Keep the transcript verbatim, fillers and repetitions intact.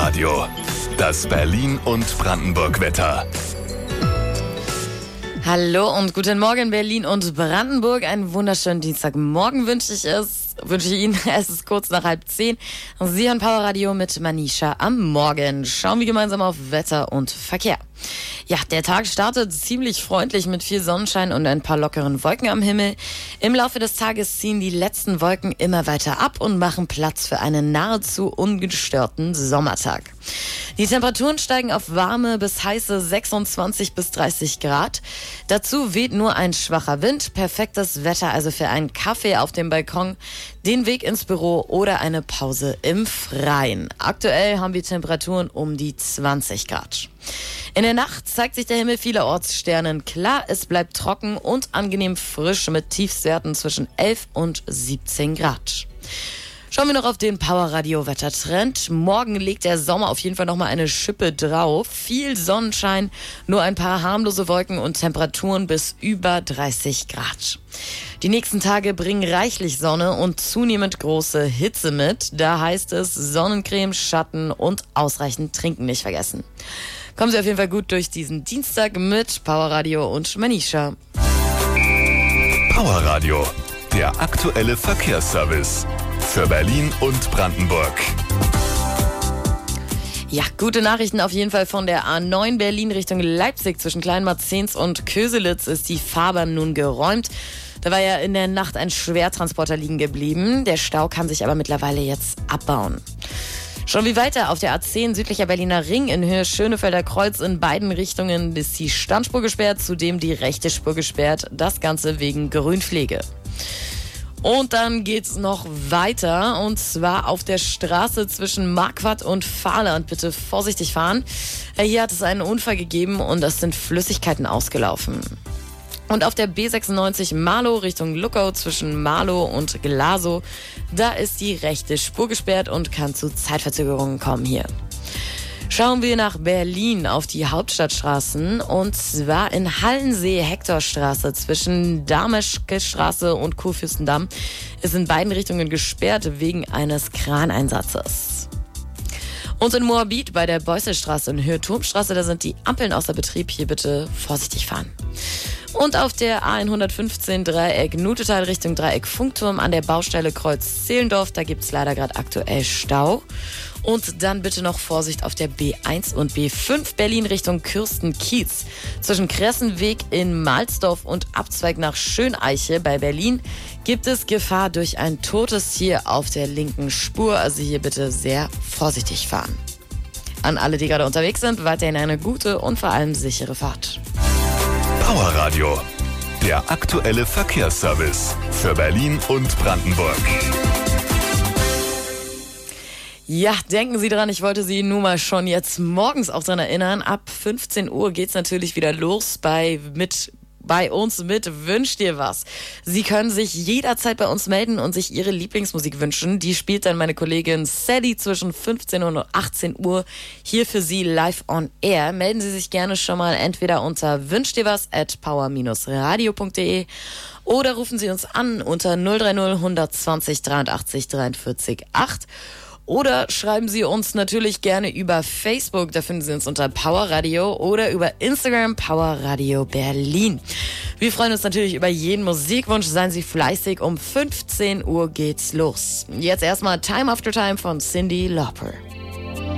Radio, das Berlin- und Brandenburg-Wetter. Hallo und guten Morgen Berlin und Brandenburg. Einen wunderschönen Dienstagmorgen wünsche ich es. Wünsche ich Ihnen. Es ist kurz nach halb zehn. Sie hören Power Radio mit Manisha am Morgen. Schauen wir gemeinsam auf Wetter und Verkehr. Ja, der Tag startet ziemlich freundlich mit viel Sonnenschein und ein paar lockeren Wolken am Himmel. Im Laufe des Tages ziehen die letzten Wolken immer weiter ab und machen Platz für einen nahezu ungestörten Sommertag. Die Temperaturen steigen auf warme bis heiße sechsundzwanzig bis dreißig Grad. Dazu weht nur ein schwacher Wind. Perfektes Wetter also für einen Kaffee auf dem Balkon, den Weg ins Büro oder eine Pause im Freien. Aktuell haben wir Temperaturen um die zwanzig Grad. In der Nacht zeigt sich der Himmel vielerorts sternenklar. Es bleibt trocken und angenehm frisch mit Tiefstwerten zwischen elf und siebzehn Grad. Schauen wir noch auf den Power-Radio-Wettertrend. Morgen legt der Sommer auf jeden Fall nochmal eine Schippe drauf. Viel Sonnenschein, nur ein paar harmlose Wolken und Temperaturen bis über dreißig Grad. Die nächsten Tage bringen reichlich Sonne und zunehmend große Hitze mit. Da heißt es Sonnencreme, Schatten und ausreichend trinken nicht vergessen. Kommen Sie auf jeden Fall gut durch diesen Dienstag mit Power Radio und Manisha. Power Radio, der aktuelle Verkehrsservice für Berlin und Brandenburg. Ja, gute Nachrichten auf jeden Fall von der A neun Berlin Richtung Leipzig. Zwischen Kleinmarzens und Köselitz ist die Fahrbahn nun geräumt. Da war ja in der Nacht ein Schwertransporter liegen geblieben. Der Stau kann sich aber mittlerweile jetzt abbauen. Schon wie weiter auf der A zehn südlicher Berliner Ring in Höhe Schönefelder Kreuz in beiden Richtungen ist die Standspur gesperrt, zudem die rechte Spur gesperrt. Das Ganze wegen Grünpflege. Und dann geht's noch weiter und zwar auf der Straße zwischen Marquardt und Fahrland. Bitte vorsichtig fahren. Hier hat es einen Unfall gegeben und es sind Flüssigkeiten ausgelaufen. Und auf der B sechsundneunzig Marlow Richtung Luckau zwischen Marlow und Glasow, da ist die rechte Spur gesperrt und kann zu Zeitverzögerungen kommen hier. Schauen wir nach Berlin auf die Hauptstadtstraßen und zwar in Hallensee-Hektorstraße zwischen Dameschke-Straße und Kurfürstendamm ist in beiden Richtungen gesperrt wegen eines Kraneinsatzes. Und in Moabit bei der Beusselstraße in Höhe Turmstraße, da sind die Ampeln außer Betrieb. Hier bitte vorsichtig fahren. Und auf der A hundertfünfzehn Dreieck Nutetal Richtung Dreieck Funkturm an der Baustelle Kreuz Zehlendorf, da gibt's leider gerade aktuell Stau. Und dann bitte noch Vorsicht auf der B eins und B fünf Berlin Richtung Kürsten-Kiez. Zwischen Kressenweg in Mahlsdorf und Abzweig nach Schöneiche bei Berlin gibt es Gefahr durch ein totes Tier auf der linken Spur. Also hier bitte sehr vorsichtig fahren. An alle, die gerade unterwegs sind, weiterhin eine gute und vor allem sichere Fahrt. Power Radio, der aktuelle Verkehrsservice für Berlin und Brandenburg. Ja, denken Sie dran, ich wollte Sie nur mal schon jetzt morgens auch dran erinnern. Ab fünfzehn Uhr geht's natürlich wieder los bei mit bei uns mit Wünsch dir was. Sie können sich jederzeit bei uns melden und sich Ihre Lieblingsmusik wünschen. Die spielt dann meine Kollegin Sadie zwischen fünfzehn und achtzehn Uhr hier für Sie live on air. Melden Sie sich gerne schon mal entweder unter wünsch dir was at power radio punkt de oder rufen Sie uns an unter null drei null eins null zwei null dreiundachtzig dreiundvierzig acht. Oder schreiben Sie uns natürlich gerne über Facebook, da finden Sie uns unter Power Radio oder über Instagram Power Radio Berlin. Wir freuen uns natürlich über jeden Musikwunsch, seien Sie fleißig, um fünfzehn Uhr geht's los. Jetzt erstmal Time After Time von Cyndi Lauper.